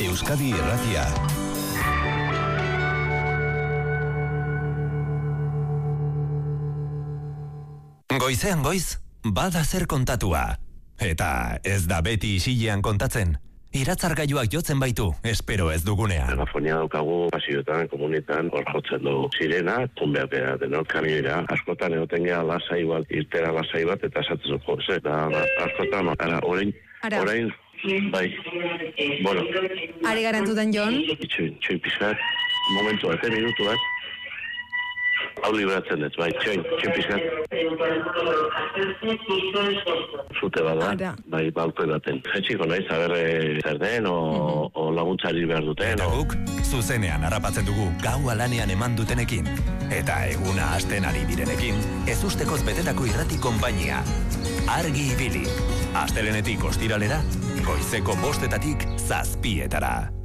Euskadi Irratia. Goizean goiz, bada zer kontatua. Eta ez da beti isilean kontatzen. Iratzargailuak jotzen baitu, espero ez dugunean. Telefonia daukagu, pasioetan, komunetan, hor jotzen du sirena, tunbeak bera denok kamioira. Askotan egoten gea lasai bat, irtera lasai bat, eta esatzen zuko, eta askotan, orain, bai, bueno. Ari garantutan, Jon? Txoin pixat, momentu bat, minutu bat. Hau libratzen dut, bai, txoin pixat. Zute bada, bai, balko edaten. Jetxiko nahi, zaberre zer den, o laguntzari behar duten. Eta guk, zuzenean harrapatzen dugu gau alanean eman dutenekin. Eta eguna hasten ari direnekin, ez ustekoz betetako irrati konpainia. Argi ibili. Astelenetik ostiralera, goizeko 5:00 7:00.